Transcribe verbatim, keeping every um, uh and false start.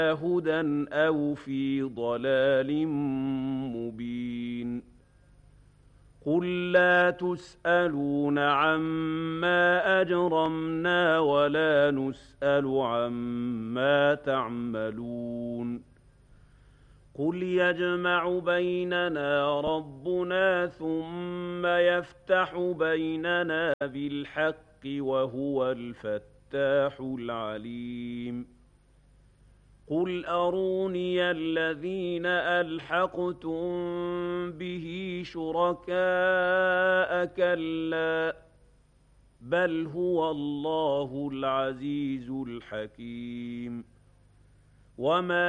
هدى أو في ضلال مبين قل لا تسألون عما أجرمنا ولا نسأل عما تعملون قل يجمع بيننا ربنا ثم يفتح بيننا بالحق وهو الفتاح العليم قل أروني الذين ألحقتم به شركاء كلا بل هو الله العزيز الحكيم وما